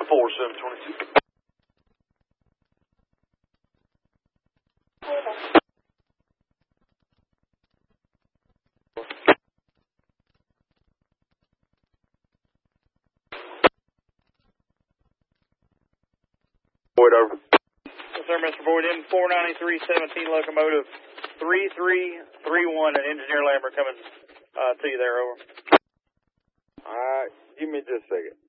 722. Boyd, over. Yes, sir, Mr. Boyd, M49317 locomotive 3331 and Engineer Lambert coming to you there, over. Alright, give me just a second.